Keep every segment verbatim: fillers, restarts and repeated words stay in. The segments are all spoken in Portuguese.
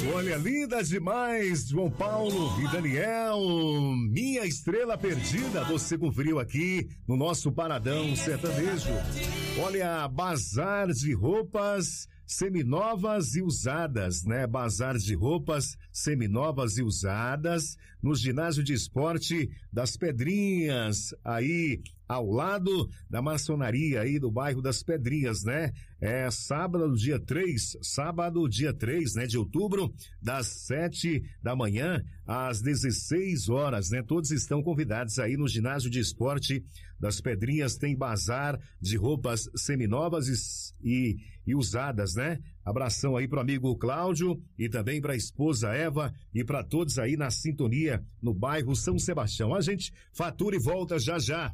Olha, linda demais, João Paulo e Daniel, Minha Estrela Perdida, você conferiu aqui no nosso Paradão Sertanejo. Olha, bazar de roupas seminovas e usadas, né? Bazar de roupas seminovas e usadas no ginásio de esporte das Pedrinhas, aí ao lado da maçonaria aí do bairro das Pedrinhas, né? É sábado, dia três, sábado, dia três, né, de outubro, das sete da manhã às dezesseis horas, né? Todos estão convidados aí no ginásio de esporte das Pedrinhas, tem bazar de roupas seminovas e, e, e usadas, né? Abração aí pro amigo Cláudio e também pra esposa Eva e pra todos aí na sintonia no bairro São Sebastião. A gente fatura e volta já já.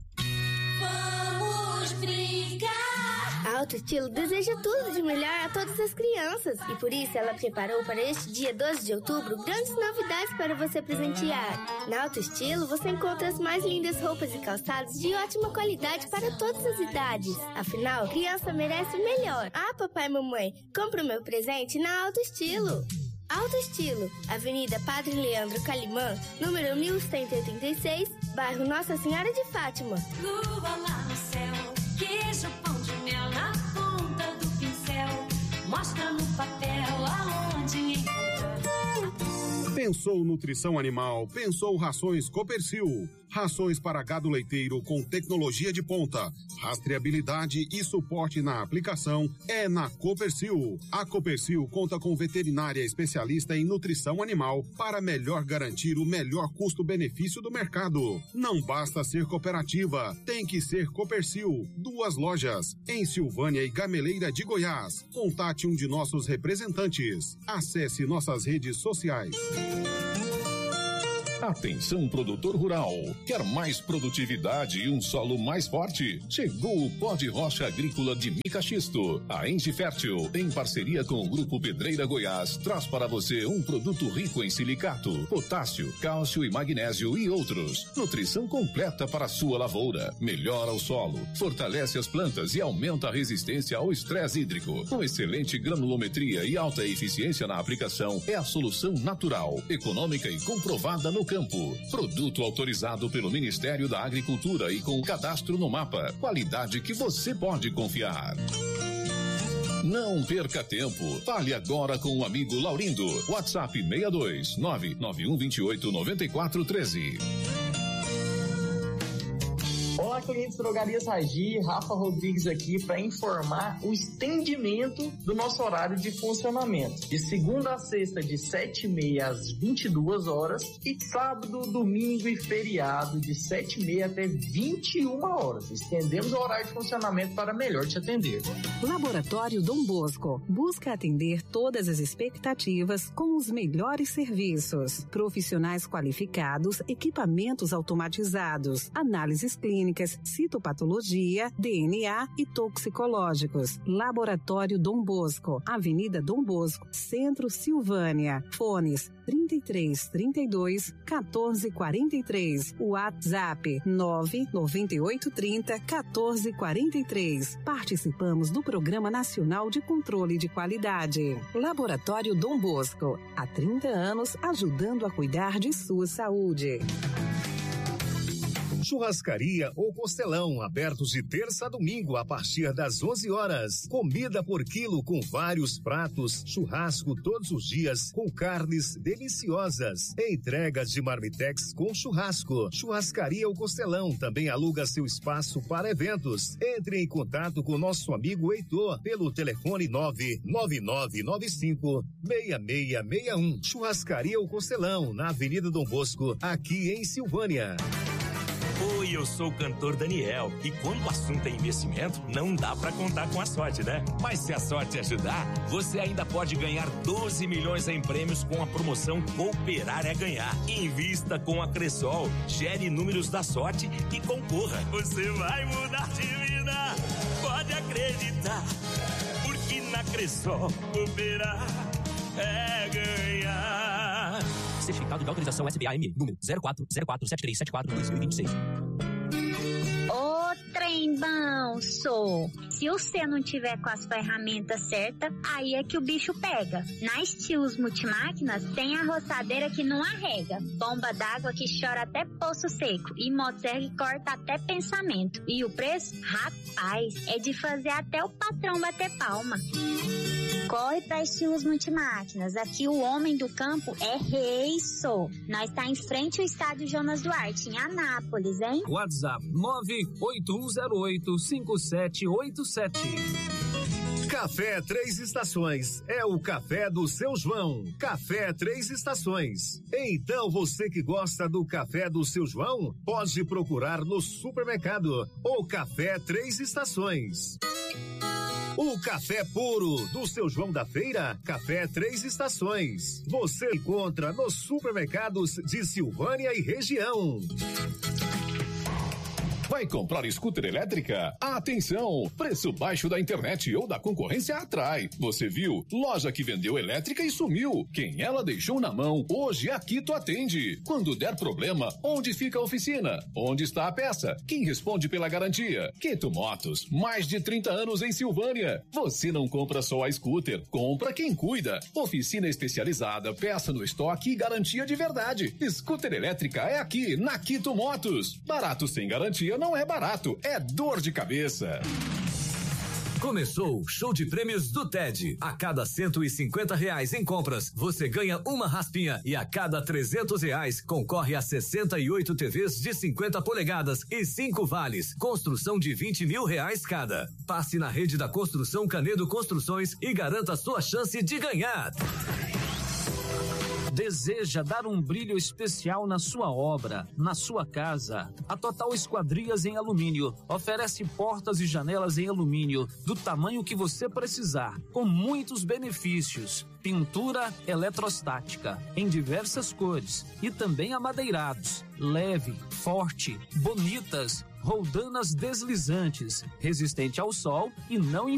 Vamos brincar! A Alto Estilo deseja tudo de melhor a todas as crianças e por isso ela preparou para este dia doze de outubro grandes novidades para você presentear. Na Alto Estilo você encontra as mais lindas roupas e calçados de ótima qualidade para todas as idades. Afinal, criança merece o melhor. Ah, papai e mamãe, compra o meu presente na Alto Estilo. Alto Estilo, Avenida Padre Leandro Calimã, número mil cento e oitenta e seis, bairro Nossa Senhora de Fátima. Lua lá no céu, queijo, pão de mel na ponta do pincel, mostra no papel aonde encontrar. Pensou nutrição animal, pensou rações Copercil. Rações para gado leiteiro com tecnologia de ponta, rastreabilidade e suporte na aplicação é na Copercil. A Copercil conta com veterinária especialista em nutrição animal para melhor garantir o melhor custo-benefício do mercado. Não basta ser cooperativa, tem que ser Copercil. Duas lojas, em Silvânia e Gameleira de Goiás. Contate um de nossos representantes. Acesse nossas redes sociais. Atenção, produtor rural. Quer mais produtividade e um solo mais forte? Chegou o pó de rocha agrícola de Mica Xisto. A Enge Fértil, em parceria com o Grupo Pedreira Goiás, traz para você um produto rico em silicato, potássio, cálcio e magnésio e outros. Nutrição completa para a sua lavoura. Melhora o solo, fortalece as plantas e aumenta a resistência ao estresse hídrico. Com excelente granulometria e alta eficiência na aplicação, é a solução natural, econômica e comprovada no campo. Produto autorizado pelo Ministério da Agricultura e com cadastro no mapa. Qualidade que você pode confiar. Não perca tempo. Fale agora com o amigo Laurindo. WhatsApp seis dois nove nove um dois oito nove quatro um três. Olá, clientes Drogarias Ragi, Rafa Rodrigues aqui para informar o estendimento do nosso horário de funcionamento. De segunda a sexta, de sete e meia às vinte e duas horas e sábado, domingo e feriado de sete e meia até vinte e uma horas. Estendemos o horário de funcionamento para melhor te atender. Laboratório Dom Bosco busca atender todas as expectativas com os melhores serviços. Profissionais qualificados, equipamentos automatizados, análises clínicas, citopatologia, D N A e toxicológicos. Laboratório Dom Bosco, Avenida Dom Bosco, Centro, Silvânia. Fones trinta e três, trinta e dois, quatorze, quarenta e três. WhatsApp nove nove oito trinta, quatorze, quarenta e três. Participamos do Programa Nacional de Controle de Qualidade. Laboratório Dom Bosco, há trinta anos ajudando a cuidar de sua saúde. Churrascaria ou Costelão, abertos de terça a domingo a partir das onze horas. Comida por quilo com vários pratos, churrasco todos os dias com carnes deliciosas. Entregas de marmitex com churrasco. Churrascaria ou Costelão também aluga seu espaço para eventos. Entre em contato com nosso amigo Heitor pelo telefone nove nove nove nove cinco seis seis seis um. Churrascaria ou Costelão, na Avenida Dom Bosco, aqui em Silvânia. Oi, eu sou o cantor Daniel e quando o assunto é investimento, não dá pra contar com a sorte, né? Mas se a sorte ajudar, você ainda pode ganhar doze milhões em prêmios com a promoção Cooperar é Ganhar. Invista com a Cressol, gere números da sorte e concorra. Você vai mudar de vida, pode acreditar, porque na Cressol Cooperar é ganhar. Certificado de autorização S B A M, número zero quatro zero quatro sete três sete quatro dois mil e vinte e seis. Ô, trem trem bom, sou. Se você não tiver com as ferramentas certas, aí é que o bicho pega. Na Estilos Multimáquinas tem a roçadeira que não arrega, bomba d'água que chora até poço seco e motosserra que corta até pensamento. E o preço? Rapaz, é de fazer até o patrão bater palma. Corre pra Estilos Multimáquinas. Aqui o homem do campo é rei, sou. Nós tá em frente ao estádio Jonas Duarte, em Anápolis, hein? WhatsApp nove oito um zero oito cinco sete oito sete. Café Três Estações é o café do seu João. Café Três Estações. Então você que gosta do café do seu João, pode procurar no supermercado o Café Três Estações. O café puro do seu João da Feira, Café Três Estações. Você encontra nos supermercados de Silvânia e região. Vai comprar scooter elétrica? Atenção! Preço baixo da internet ou da concorrência atrai. Você viu? Loja que vendeu elétrica e sumiu. Quem ela deixou na mão, hoje a Quito atende. Quando der problema, onde fica a oficina? Onde está a peça? Quem responde pela garantia? Quito Motos, mais de trinta anos em Silvânia. Você não compra só a scooter, compra quem cuida. Oficina especializada, peça no estoque e garantia de verdade. Scooter elétrica é aqui, na Quito Motos. Barato sem garantia não é barato, é dor de cabeça. Começou o show de prêmios do T E D. A cada cento e cinquenta reais em compras, você ganha uma raspinha e a cada trezentos reais concorre a sessenta e oito T Vs de cinquenta polegadas e cinco vales. Construção de vinte mil reais cada. Passe na rede da Construção Canedo Construções e garanta sua chance de ganhar. Deseja dar um brilho especial na sua obra, na sua casa? A Total Esquadrias em Alumínio oferece portas e janelas em alumínio do tamanho que você precisar, com muitos benefícios. Pintura eletrostática em diversas cores e também amadeirados, leve, forte, bonitas, roldanas deslizantes, resistente ao sol e não